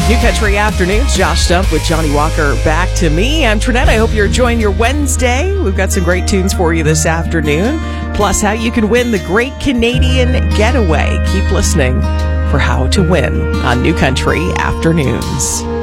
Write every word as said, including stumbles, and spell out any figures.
New Country Afternoons, Josh Stump with Johnny Walker back to me. I'm Trinette. I hope you're enjoying your Wednesday. We've got some great tunes for you this afternoon, plus how you can win the Great Canadian Getaway. Keep listening for how to win on New Country Afternoons.